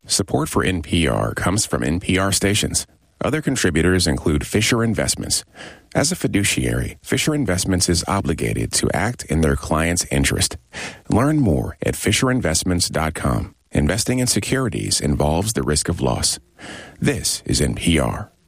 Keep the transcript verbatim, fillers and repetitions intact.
Support for N P R comes from N P R stations. Other contributors include Fisher Investments. As a fiduciary, Fisher Investments is obligated to act in their client's interest. Learn more at fisher investments dot com. Investing in securities involves the risk of loss. This is N P R.